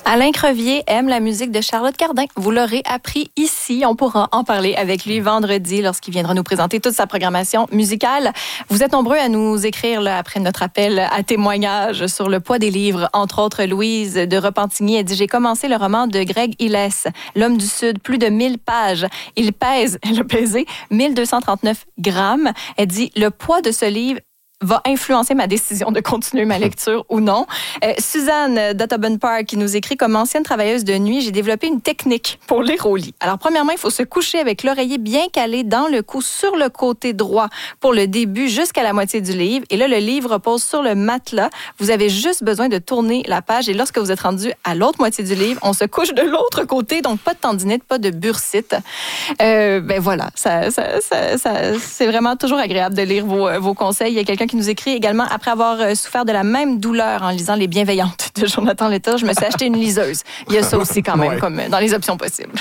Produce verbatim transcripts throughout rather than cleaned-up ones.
Alain Crevier aime la musique de Charlotte Cardin. Vous l'aurez appris ici. On pourra en parler avec lui vendredi lorsqu'il viendra nous présenter toute sa programmation musicale. Vous êtes nombreux à nous écrire là, après notre appel à témoignage sur le poids des livres. Entre autres, Louise de Repentigny a dit « J'ai commencé le roman de Greg Illes, L'homme du Sud, plus de mille pages. Il pèse, elle a pesé, mille deux cent trente-neuf grammes. » Elle dit « Le poids de ce livre va influencer ma décision de continuer ma lecture ou non. Euh, Suzanne d'Audubon Park qui nous écrit « Comme ancienne travailleuse de nuit, j'ai développé une technique pour lire au lit. Alors, premièrement, il faut se coucher avec l'oreiller bien calé dans le cou sur le côté droit pour le début jusqu'à la moitié du livre. Et là, le livre repose sur le matelas. Vous avez juste besoin de tourner la page. Et lorsque vous êtes rendu à l'autre moitié du livre, on se couche de l'autre côté. Donc, pas de tendinite, pas de bursite. Euh, ben voilà, ça, ça, ça, ça, c'est vraiment toujours agréable de lire vos, vos conseils. Il y a quelqu'un qui nous écrit également, après avoir souffert de la même douleur en lisant Les Bienveillantes de Jonathan Letteur, je me suis acheté une liseuse. Il y a ça aussi quand même, ouais. Comme dans les options possibles.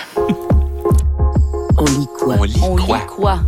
On lit quoi? On lit On quoi? lit quoi?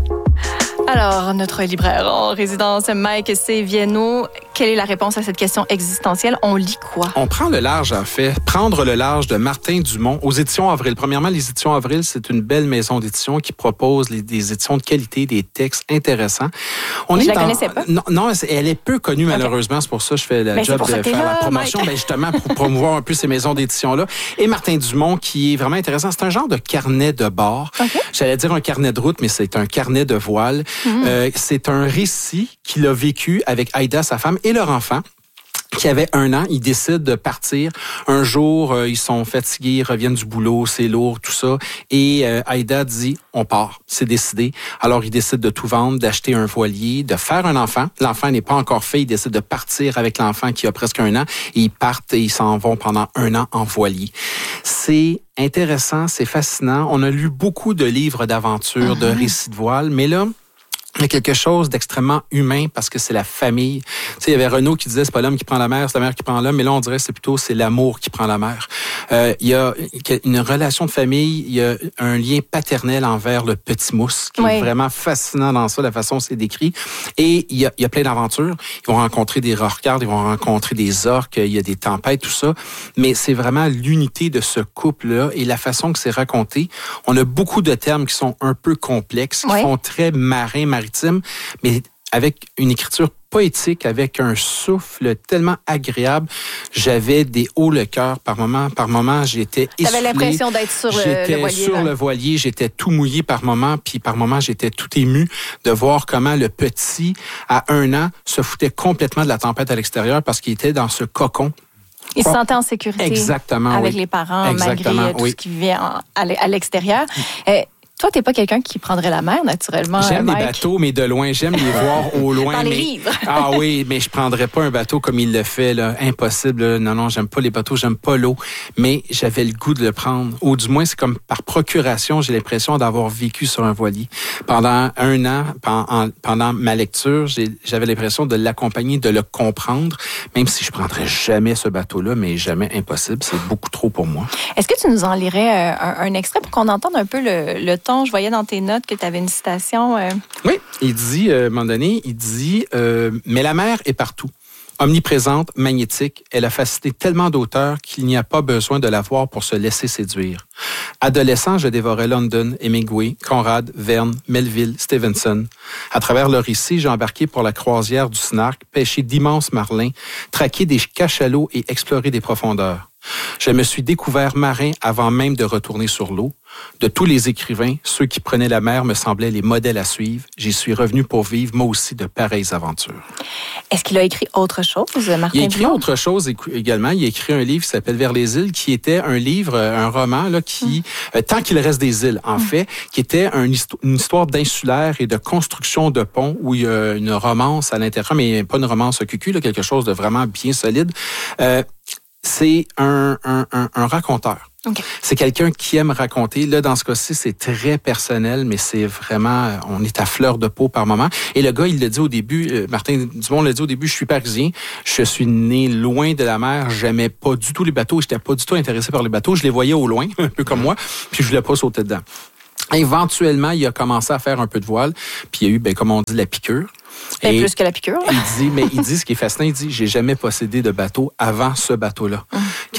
Alors, notre libraire en résidence, Mike Séviano, quelle est la réponse à cette question existentielle? On lit quoi? On prend le large, en fait. Prendre le large de Martin Dumont aux éditions Avril. Premièrement, les éditions Avril, c'est une belle maison d'édition qui propose les, des éditions de qualité, des textes intéressants. On je est la en... connaissais pas. Non, non, elle est peu connue, okay. Malheureusement. C'est pour ça que je fais le ben, job de faire là, la promotion. Mike. Ben, justement, pour promouvoir un peu ces maisons d'édition-là. Et Martin Dumont, qui est vraiment intéressant. C'est un genre de carnet de bord. Okay. J'allais dire un carnet de route, mais c'est un carnet de voile. Mm-hmm. Euh, c'est un récit qu'il a vécu avec Aïda, sa femme, et leur enfant, qui avait un an. Ils décident de partir. Un jour, euh, ils sont fatigués, ils reviennent du boulot, c'est lourd, tout ça. Et euh, Aïda dit, on part, c'est décidé. Alors, ils décident de tout vendre, d'acheter un voilier, de faire un enfant. L'enfant n'est pas encore fait. Ils décident de partir avec l'enfant qui a presque un an. Et ils partent et ils s'en vont pendant un an en voilier. C'est intéressant, c'est fascinant. On a lu beaucoup de livres d'aventure, mm-hmm. de récits de voile, mais là, il y a quelque chose d'extrêmement humain parce que c'est la famille. Tu sais, il y avait Renaud qui disait c'est pas l'homme qui prend la mère, c'est la mère qui prend l'homme, mais là on dirait que c'est plutôt c'est l'amour qui prend la mère. Euh, il y a une relation de famille, il y a un lien paternel envers le petit mousse qui oui. est vraiment fascinant dans ça, la façon dont c'est décrit. Et il y a, il y a plein d'aventures. Ils vont rencontrer des rocards, ils vont rencontrer des orques, il y a des tempêtes, tout ça. Mais c'est vraiment l'unité de ce couple-là et la façon que c'est raconté. On a beaucoup de termes qui sont un peu complexes, qui oui. font très marin, maritime, mais avec une écriture poétique, avec un souffle tellement agréable. J'avais des hauts le cœur par moment. Par moment, j'étais essoufflé. T'avais l'impression d'être sur le, j'étais le voilier. J'étais sur là. le voilier, j'étais tout mouillé par moment, puis par moment, j'étais tout ému de voir comment le petit, à un an, se foutait complètement de la tempête à l'extérieur parce qu'il était dans ce cocon. Il se sentait en sécurité. Exactement, avec oui. les parents, Exactement, malgré tout oui. ce qui vient à l'extérieur. Euh, Toi, t'es pas quelqu'un qui prendrait la mer, naturellement. J'aime Mike. les bateaux, mais de loin. J'aime les voir au loin. Dans les mais... livres. Ah oui, mais je prendrais pas un bateau comme il le fait, là. Impossible. Là. Non, non, j'aime pas les bateaux, j'aime pas l'eau. Mais j'avais le goût de le prendre. Ou du moins, c'est comme par procuration, j'ai l'impression d'avoir vécu sur un voilier. Pendant un an, pendant, pendant ma lecture, j'ai, j'avais l'impression de l'accompagner, de le comprendre, même si je prendrais jamais ce bateau-là, mais jamais impossible. C'est beaucoup trop pour moi. Est-ce que tu nous en lirais un, un extrait pour qu'on entende un peu le, le ton? Je voyais dans tes notes que tu avais une citation. Euh... Oui, il dit, euh, à un moment donné, il dit euh, « Mais la mer est partout. Omniprésente, magnétique, elle a fasciné tellement d'auteurs qu'il n'y a pas besoin de la voir pour se laisser séduire. Adolescent, je dévorais London, Hemingway, Conrad, Verne, Melville, Stevenson. À travers leur récit, j'ai embarqué pour la croisière du Snark, pêché d'immenses marlins, traqué des cachalots et exploré des profondeurs. Je me suis découvert marin avant même de retourner sur l'eau. De tous les écrivains, ceux qui prenaient la mer me semblaient les modèles à suivre. J'y suis revenu pour vivre, moi aussi, de pareilles aventures. » Est-ce qu'il a écrit autre chose, Martin Il a écrit Dumont? autre chose également. Il a écrit un livre qui s'appelle « Vers les îles », qui était un livre, un roman, là, qui, mm. euh, tant qu'il reste des îles, en mm. fait, qui était un, une histoire d'insulaire et de construction de ponts où il y a une romance à l'intérieur, mais pas une romance cucu, là, quelque chose de vraiment bien solide. Euh, c'est un, un, un, un raconteur. Okay. C'est quelqu'un qui aime raconter. Là, dans ce cas-ci, c'est très personnel, mais c'est vraiment... On est à fleur de peau par moment. Et le gars, il l'a dit au début, euh, Martin Dumont l'a dit au début, je suis parisien, je suis né loin de la mer, j'aimais pas du tout les bateaux, j'étais pas du tout intéressé par les bateaux, je les voyais au loin, un peu comme moi, puis je voulais pas sauter dedans. Éventuellement, il a commencé à faire un peu de voile, puis il y a eu, ben, comme on dit, la piqûre. Et plus que la piqûre. Il dit, mais il dit, ce qui est fascinant, il dit, j'ai jamais possédé de bateau avant ce bateau-là. Mmh.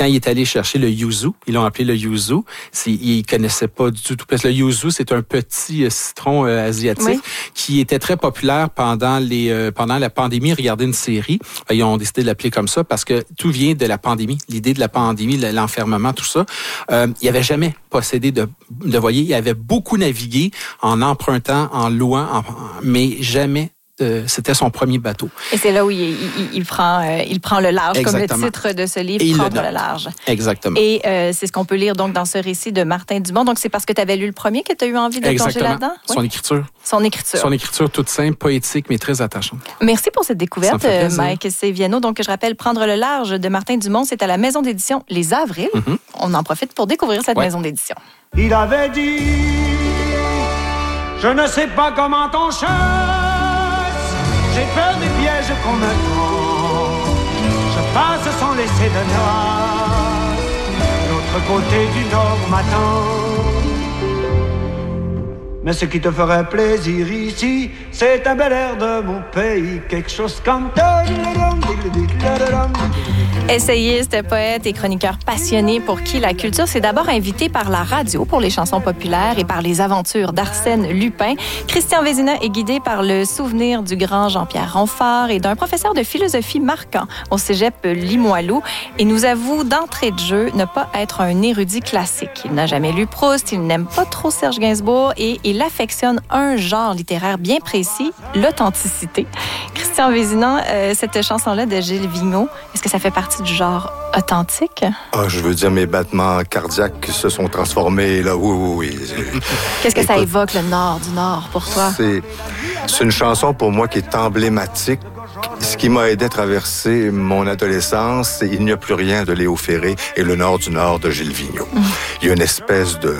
quand il est allé chercher le yuzu, ils l'ont appelé le yuzu, c'est, il connaissait pas du tout. Parce que le yuzu, c'est un petit citron euh, asiatique oui. qui était très populaire pendant les euh, pendant la pandémie. Regardez une série, ils ont décidé de l'appeler comme ça parce que tout vient de la pandémie, l'idée de la pandémie, l'enfermement, tout ça. Euh, il avait jamais possédé de, de voilier. Il avait beaucoup navigué en empruntant, en louant, en, mais jamais. Euh, c'était son premier bateau. Et c'est là où il, il, il, prend, euh, il prend le large, Exactement. Comme le titre de ce livre, Et Prendre le, le large. Exactement. Et euh, c'est ce qu'on peut lire donc dans ce récit de Martin Dumont. Donc c'est parce que tu avais lu le premier que tu as eu envie de Exactement. plonger là-dedans? Son oui? écriture. Son écriture. Son écriture toute simple, poétique, mais très attachante. Merci pour cette découverte, Mike Seviano. Donc je rappelle, Prendre le large de Martin Dumont, c'est à la maison d'édition Les Avrils. Mm-hmm. On en profite pour découvrir cette ouais. maison d'édition. Il avait dit, je ne sais pas comment on chasse. J'ai peur des pièges qu'on me tend. Je passe sans laisser de traces. L'autre côté du nord m'attend. Mais ce qui te ferait plaisir ici, c'est un bel air de mon pays. Quelque chose comme... Essayiste, poète et chroniqueur passionné pour qui la culture s'est d'abord invité par la radio pour les chansons populaires et par les aventures d'Arsène Lupin. Christian Vézina est guidé par le souvenir du grand Jean-Pierre Ronfort et d'un professeur de philosophie marquant au cégep Limoilou et nous avoue d'entrée de jeu ne pas être un érudit classique. Il n'a jamais lu Proust, il n'aime pas trop Serge Gainsbourg et il affectionne un genre littéraire bien précis, l'authenticité. Christian Vézina, euh, cette chanson-là de Gilles Vigneault, est-ce que ça fait partie du genre authentique? Ah, je veux dire, mes battements cardiaques se sont transformés, là, oui, oui, oui. Qu'est-ce que Écoute, ça évoque, le Nord du Nord, pour toi? C'est, c'est une chanson, pour moi, qui est emblématique. Ce qui m'a aidé à traverser mon adolescence, c'est Il n'y a plus rien de Léo Ferré et Le Nord du Nord de Gilles Vigneault. Mm. Il y a une espèce de...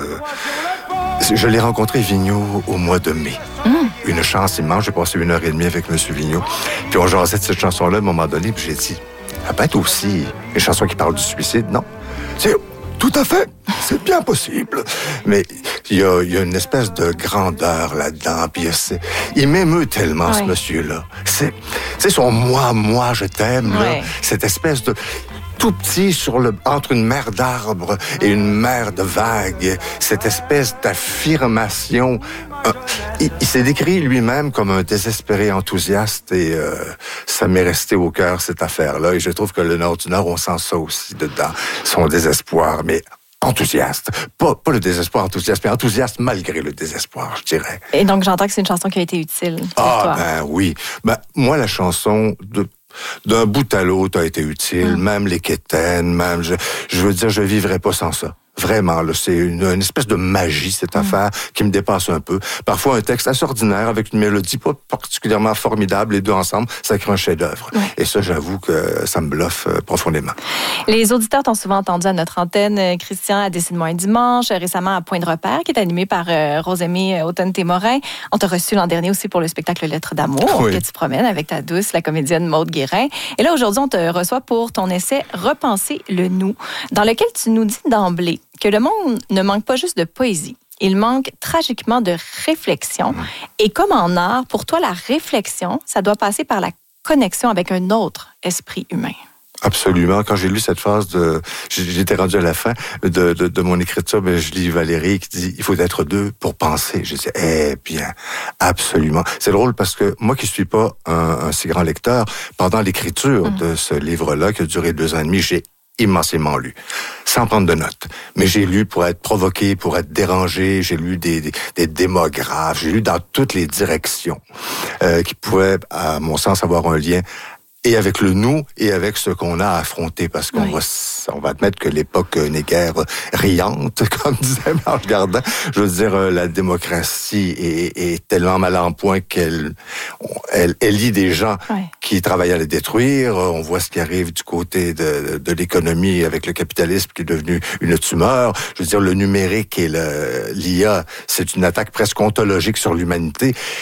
Je l'ai rencontré, Vigneault, au mois de mai. Mm. Une chance immense. J'ai passé une heure et demie avec M. Vigneault. Puis on jasait de cette chanson-là à un moment donné, puis j'ai dit, ça peut être aussi une chanson qui parle du suicide, non? C'est tout à fait, c'est bien possible. Mais il y a, il y a une espèce de grandeur là-dedans. Puis c'est, il m'émeut tellement, ouais. ce monsieur-là. C'est, c'est son « moi, moi, je t'aime », ouais. là. Cette espèce de... tout petit sur le, entre une mer d'arbres et une mer de vagues, cette espèce d'affirmation. Euh, il, il s'est décrit lui-même comme un désespéré enthousiaste et euh, ça m'est resté au cœur, cette affaire-là. Et je trouve que le Nord du Nord, on sent ça aussi dedans, son désespoir, mais enthousiaste. Pas, pas le désespoir enthousiaste, mais enthousiaste malgré le désespoir, je dirais. Et donc, j'entends que c'est une chanson qui a été utile pour ah, toi. Ah, ben oui. Ben, moi, la chanson... de d'un bout à l'autre a été utile, mmh. même les quétaines, même, je, je veux dire, je vivrais pas sans ça. Vraiment, là, c'est une, une espèce de magie, cette mmh. affaire, qui me dépasse un peu. Parfois, un texte assez ordinaire, avec une mélodie pas particulièrement formidable, les deux ensemble, ça crée un chef-d'œuvre. Mmh. Et ça, j'avoue que ça me bluffe euh, profondément. Les auditeurs t'ont souvent entendu à notre antenne, Christian, à Décide-moi un dimanche, récemment à Point de repère, qui est animé par euh, Rosemée Autonne-Témorin. On t'a reçu l'an dernier aussi pour le spectacle Lettres d'amour, oui. que tu promènes avec ta douce, la comédienne Maude Guérin. Et là, aujourd'hui, on te reçoit pour ton essai Repenser le nous, dans lequel tu nous dis d'emblée que le monde ne manque pas juste de poésie. Il manque tragiquement de réflexion. Et comme en art, pour toi, la réflexion, ça doit passer par la connexion avec un autre esprit humain. Absolument. Quand j'ai lu cette phrase de, j'étais rendu à la fin de, de, de mon écriture, mais je lis Valérie qui dit, il faut être deux pour penser. Je dis, eh bien, absolument. C'est drôle parce que moi qui suis pas un, un si grand lecteur, pendant l'écriture mmh. de ce livre-là, qui a duré deux ans et demi, j'ai immensément lu, sans prendre de notes. Mais j'ai lu pour être provoqué, pour être dérangé, j'ai lu des, des, des démographes, j'ai lu dans toutes les directions euh, qui pouvaient, à mon sens, avoir un lien et avec le nous, et avec ce qu'on a à affronter, parce qu'on oui. va, on va admettre que l'époque n'est guère riante, comme disait Blanche Gardin. Je veux dire, la démocratie est, est tellement mal en point qu'elle elle, elle lie des gens oui. qui travaillent à la détruire. On voit ce qui arrive du côté de, de l'économie avec le capitalisme qui est devenu une tumeur. Je veux dire, le numérique et le, l'I A, c'est une attaque presque ontologique sur l'humanité.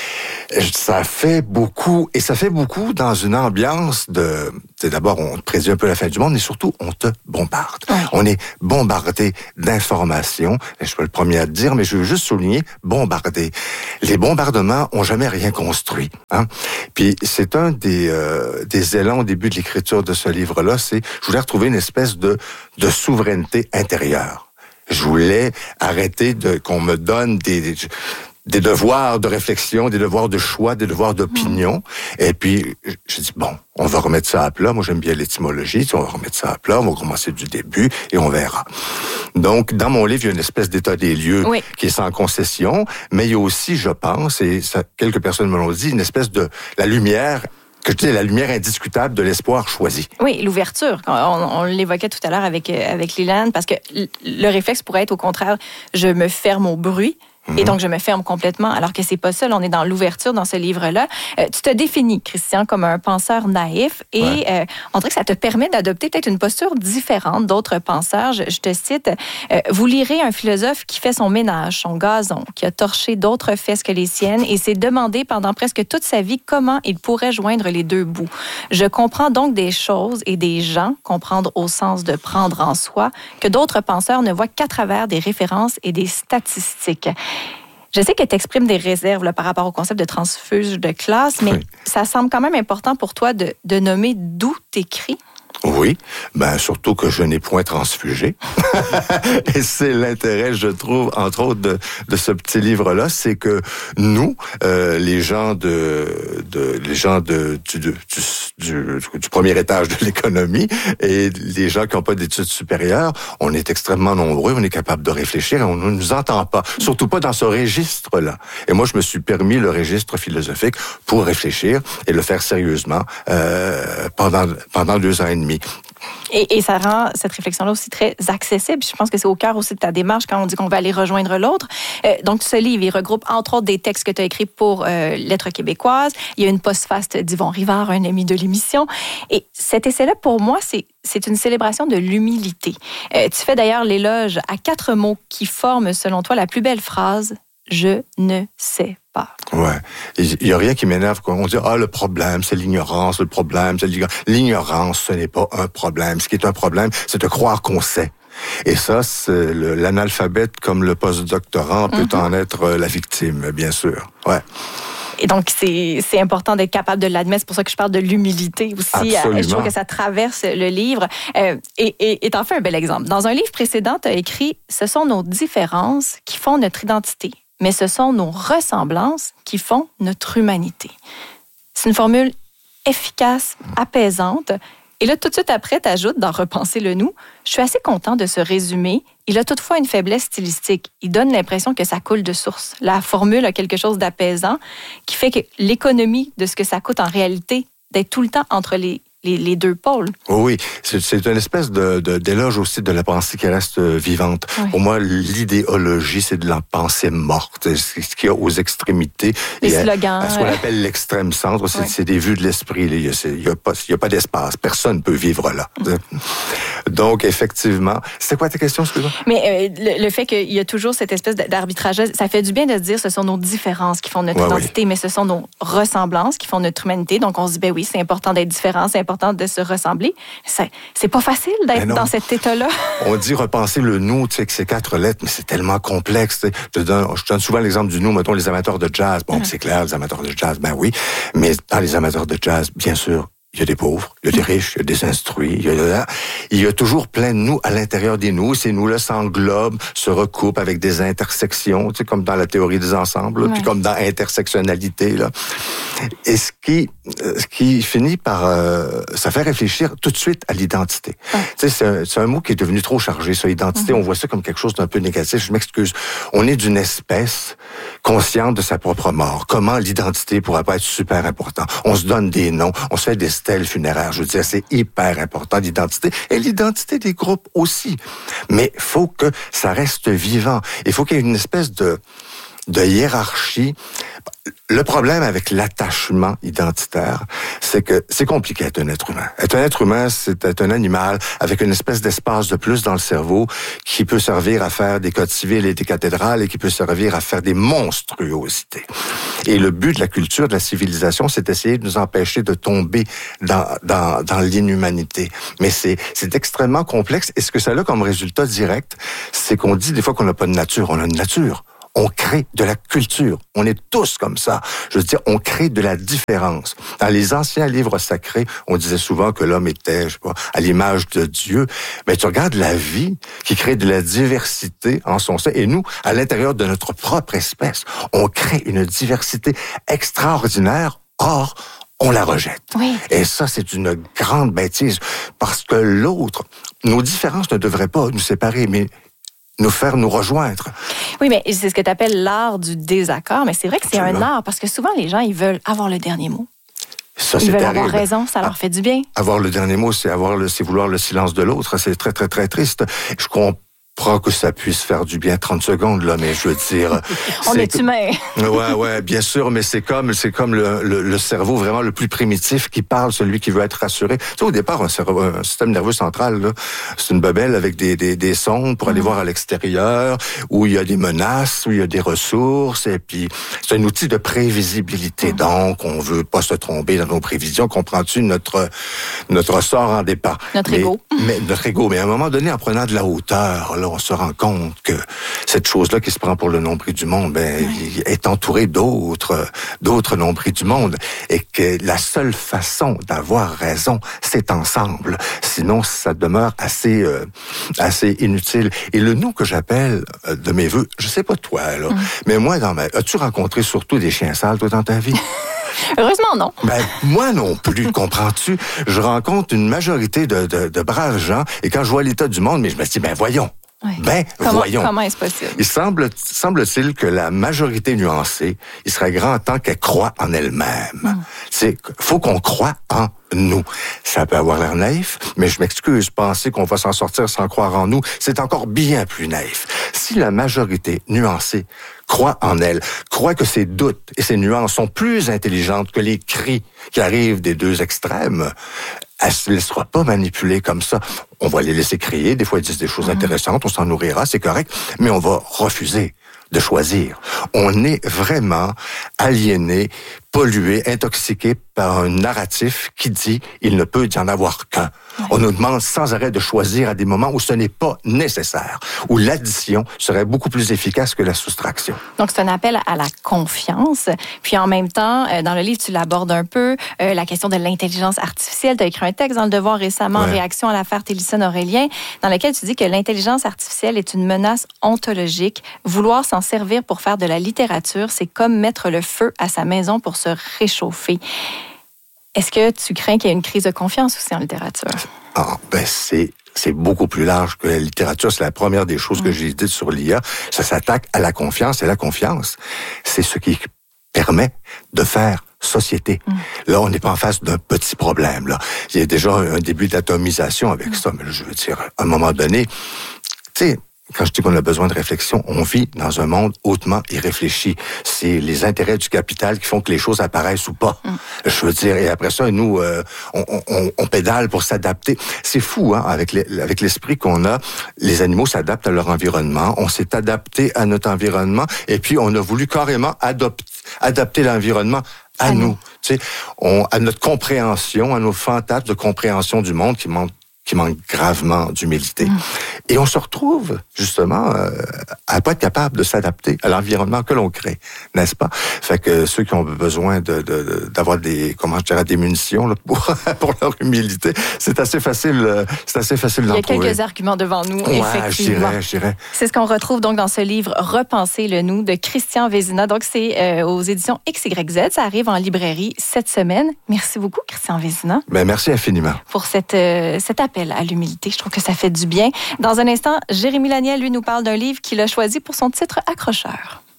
Ça fait beaucoup, et ça fait beaucoup dans une ambiance de... C'est d'abord, on te prédit un peu la fin du monde, mais surtout, on te bombarde. Ouais. On est bombardé d'informations. Je suis pas le premier à te dire, mais je veux juste souligner, bombardé. Les bombardements ont jamais rien construit. Hein? Puis c'est un des, euh, des élans au début de l'écriture de ce livre-là, c'est je voulais retrouver une espèce de, de souveraineté intérieure. Je voulais arrêter de qu'on me donne des... des des devoirs de réflexion, des devoirs de choix, des devoirs d'opinion. Mmh. Et puis, j'ai dit, bon, on va remettre ça à plat. Moi, j'aime bien l'étymologie. On va remettre ça à plat. On va commencer du début et on verra. Donc, dans mon livre, il y a une espèce d'état des lieux oui. qui est sans concession. Mais il y a aussi, je pense, et ça, quelques personnes me l'ont dit, une espèce de... La lumière... que je dis, la lumière indiscutable de l'espoir choisi. Oui, l'ouverture. On, on l'évoquait tout à l'heure avec, avec Liliane, parce que le réflexe pourrait être au contraire, je me ferme au bruit. Et donc, je me ferme complètement, alors que c'est pas ça. Là, on est dans l'ouverture dans ce livre-là. Euh, tu te définis, Christian, comme un penseur naïf et ouais. euh, on dirait que ça te permet d'adopter peut-être une posture différente d'autres penseurs. Je, je te cite, euh, vous lirez un philosophe qui fait son ménage, son gazon, qui a torché d'autres fesses que les siennes et s'est demandé pendant presque toute sa vie comment il pourrait joindre les deux bouts. Je comprends donc des choses et des gens, comprendre au sens de prendre en soi, que d'autres penseurs ne voient qu'à travers des références et des statistiques. Je sais que tu exprimes des réserves là, par rapport au concept de transfuge de classe, mais oui. ça semble quand même important pour toi de, de nommer d'où t'écris. Oui, ben surtout que je n'ai point transfugé. Et c'est l'intérêt, je trouve, entre autres, de, de ce petit livre-là, c'est que nous, euh, les gens de, de les gens de du, du, du, du premier étage de l'économie et les gens qui n'ont pas d'études supérieures, on est extrêmement nombreux, on est capable de réfléchir et on ne nous entend pas, surtout pas dans ce registre-là. Et moi, je me suis permis le registre philosophique pour réfléchir et le faire sérieusement euh, pendant pendant deux ans et demi. Et, et ça rend cette réflexion-là aussi très accessible. Je pense que c'est au cœur aussi de ta démarche quand on dit qu'on va aller rejoindre l'autre. Euh, donc, ce livre, il regroupe entre autres des textes que tu as écrits pour euh, Lettres québécoises. Il y a une postface d'Yvon Rivard, un ami de l'émission. Et cet essai-là, pour moi, c'est, c'est une célébration de l'humilité. Euh, tu fais d'ailleurs l'éloge à quatre mots qui forment, selon toi, la plus belle phrase « Je ne sais pas ». Ouais. Il n'y a rien qui m'énerve quand on dit « Ah, le problème, c'est l'ignorance, le problème, c'est l'ignorance. » L'ignorance, ce n'est pas un problème. Ce qui est un problème, c'est de croire qu'on sait. Et ça, c'est le, l'analphabète comme le postdoctorant mm-hmm. peut en être la victime, bien sûr. Ouais. Et donc, c'est, c'est important d'être capable de l'admettre. C'est pour ça que je parle de l'humilité aussi. Absolument. Je trouve que ça traverse le livre. Euh, et, et, et t'en fais un bel exemple. Dans un livre précédent, tu as écrit « Ce sont nos différences qui font notre identité. Mais ce sont nos ressemblances qui font notre humanité. » C'est une formule efficace, apaisante. Et là, tout de suite après, tu ajoutes dans « Repenser le nous », je suis assez content de ce résumé. Il a toutefois une faiblesse stylistique. Il donne l'impression que ça coule de source. La formule a quelque chose d'apaisant qui fait que l'économie de ce que ça coûte en réalité, d'être tout le temps entre les Les, les deux pôles. Oui, c'est, c'est une espèce de, de, d'éloge aussi de la pensée qui reste vivante. Oui. Pour moi, l'idéologie, c'est de la pensée morte. C'est ce qu'il y a aux extrémités. Les slogans. À ce qu'on appelle l'extrême centre, c'est, oui. c'est des vues de l'esprit. Il n'y a, a, a pas d'espace. Personne ne peut vivre là. Mm. Donc, effectivement... C'est quoi ta question, excuse-moi? Mais euh, le, le fait qu'il y a toujours cette espèce d'arbitrage, ça fait du bien de se dire ce sont nos différences qui font notre ouais, identité, oui. mais ce sont nos ressemblances qui font notre humanité. Donc, on se dit, ben oui, c'est important d'être différent, c'est important de se ressembler. C'est, c'est pas facile d'être dans cet état-là. On dit repenser le nous, tu sais, que c'est quatre lettres, mais c'est tellement complexe. Je te donne, je donne souvent l'exemple du nous, mettons les amateurs de jazz. Bon, mm. c'est clair, les amateurs de jazz, ben oui. Mais dans les amateurs de jazz, bien sûr, il y a des pauvres, il y a des riches, il y a des instruits, il y a, il y a toujours plein de nous à l'intérieur des nous. Ces nous-là s'englobent, se recoupent avec des intersections, tu sais, comme dans la théorie des ensembles, ouais. puis comme dans intersectionnalité, là. Et ce qui, ce qui finit par, euh, ça fait réfléchir tout de suite à l'identité. Ouais. Tu sais, c'est un, c'est un mot qui est devenu trop chargé, ça, identité. Mm-hmm. On voit ça comme quelque chose d'un peu négatif. Je m'excuse. On est d'une espèce consciente de sa propre mort. Comment l'identité pourrait pas être super important? On se donne des noms, on se fait des stèles funéraires. Je veux dire, c'est hyper important, l'identité. Et l'identité des groupes aussi. Mais faut que ça reste vivant. Il faut qu'il y ait une espèce de de hiérarchie. Le problème avec l'attachement identitaire, c'est que c'est compliqué d'être un être humain. Être un être humain, c'est être un animal avec une espèce d'espace de plus dans le cerveau qui peut servir à faire des codes civils et des cathédrales et qui peut servir à faire des monstruosités. Et le but de la culture, de la civilisation, c'est d'essayer de nous empêcher de tomber dans, dans, dans l'inhumanité. Mais c'est, c'est extrêmement complexe. Et ce que ça a comme résultat direct, c'est qu'on dit des fois qu'on n'a pas de nature. On a une nature. On crée de la culture. On est tous comme ça. Je veux dire, on crée de la différence. Dans les anciens livres sacrés, on disait souvent que l'homme était, je sais pas, à l'image de Dieu. Mais tu regardes la vie qui crée de la diversité en son sein. Et nous, à l'intérieur de notre propre espèce, on crée une diversité extraordinaire. Or, on la rejette. Oui. Et ça, c'est une grande bêtise. Parce que l'autre, nos différences ne devraient pas nous séparer, mais nous faire nous rejoindre. Oui, mais c'est ce que tu appelles l'art du désaccord, mais c'est vrai que c'est Absolument. un art, parce que souvent, les gens, ils veulent avoir le dernier mot. Ça, ils c'est veulent terrible. avoir raison, ça leur fait du bien. Avoir le dernier mot, c'est avoir le, c'est vouloir le silence de l'autre. C'est très, très, très triste. Je comprends que ça puisse faire du bien trente secondes, là, mais je veux dire... On est, est humain. Ouais, ouais, bien sûr, mais c'est comme, c'est comme le, le, le cerveau vraiment le plus primitif qui parle, celui qui veut être rassuré. Tu sais, au départ, un, cerveau, un système nerveux central, là, c'est une bebelle avec des, des, des sondes pour aller mmh. voir à l'extérieur, où il y a des menaces, où il y a des ressources, et puis c'est un outil de prévisibilité. Mmh. Donc, on veut pas se tromper dans nos prévisions. Comprends-tu? Notre, notre sort en dépend. Notre mais, ego. Mais, notre ego. Mais à un moment donné, en prenant de la hauteur, là, on se rend compte que cette chose-là qui se prend pour le nombril du monde, ben, oui. est entourée d'autres, d'autres nombrils du monde. Et que la seule façon d'avoir raison, c'est ensemble. Sinon, ça demeure assez, euh, assez inutile. Et le nous que j'appelle euh, de mes vœux, je sais pas toi, là, mm. mais moi, dans ma... as-tu rencontré surtout des chiens sales, toi, dans ta vie? Heureusement, non. Ben, moi non plus, comprends-tu? Je rencontre une majorité de, de, de braves gens, et quand je vois l'état du monde, mais je me dis, ben voyons. Oui. Ben, comment, voyons. Comment est-ce possible? Il semble, semble-t-il que la majorité nuancée, il serait grand temps qu'elle croie en elle-même. Mm. C'est, faut qu'on croie en nous. Ça peut avoir l'air naïf, mais je m'excuse, penser qu'on va s'en sortir sans croire en nous, c'est encore bien plus naïf. Si la majorité nuancée croit en elle, croit que ses doutes et ses nuances sont plus intelligentes que les cris qui arrivent des deux extrêmes, elle ne se laissera pas manipuler comme ça. On va les laisser crier, des fois ils disent des choses mmh. intéressantes, on s'en nourrira, c'est correct, mais on va refuser de choisir. On est vraiment aliéné, pollué, intoxiqué par un narratif qui dit il ne peut y en avoir qu'un. Oui. On nous demande sans arrêt de choisir à des moments où ce n'est pas nécessaire, où l'addition serait beaucoup plus efficace que la soustraction. Donc, c'est un appel à la confiance. Puis, en même temps, dans le livre, tu l'abordes un peu, euh, la question de l'intelligence artificielle. Tu as écrit un texte dans Le Devoir récemment, ouais. en réaction à l'affaire Télison-Aurélien, dans lequel tu dis que l'intelligence artificielle est une menace ontologique. Vouloir s'en servir pour faire de la littérature, c'est comme mettre le feu à sa maison pour se réchauffer. Est-ce que tu crains qu'il y ait une crise de confiance aussi en littérature? Ah, ben c'est... C'est beaucoup plus large que la littérature. C'est la première des choses mmh. que j'ai dites sur l'I A. Ça s'attaque à la confiance. Et la confiance, c'est ce qui permet de faire société. Mmh. Là, on n'est pas en face d'un petit problème. Là. Il y a déjà un début d'atomisation avec mmh. ça. Mais là, je veux dire, à un moment donné, tu sais, quand je dis qu'on a besoin de réflexion, on vit dans un monde hautement irréfléchi. C'est les intérêts du capital qui font que les choses apparaissent ou pas. Mm. Je veux dire, et après ça, nous, euh, on, on, on pédale pour s'adapter. C'est fou, hein, avec, les, avec l'esprit qu'on a. Les animaux s'adaptent à leur environnement. On s'est adapté à notre environnement, et puis on a voulu carrément adopter, adapter l'environnement à, à nous. nous. Tu sais, on, à notre compréhension, à nos fantasmes de compréhension du monde qui manquent qui manque gravement d'humilité. Mmh. Et on se retrouve, justement, euh, à pas être capable de s'adapter à l'environnement que l'on crée, n'est-ce pas? Fait que ceux qui ont besoin de, de, d'avoir des, comment je dirais, des munitions là, pour, pour leur humilité, c'est assez facile, c'est assez facile d'en trouver. Il y a quelques arguments devant nous, ouais, effectivement. Je dirais, je dirais. C'est ce qu'on retrouve donc dans ce livre « Repenser le nous » de Christian Vézina. Donc, c'est euh, aux éditions X Y Z. Ça arrive en librairie cette semaine. Merci beaucoup, Christian Vézina. Ben, merci infiniment. Pour cette, euh, cet appel à l'humilité. Je trouve que ça fait du bien. Dans un instant, Jérémy Laniel, lui, nous parle d'un livre qu'il a choisi pour son titre accrocheur.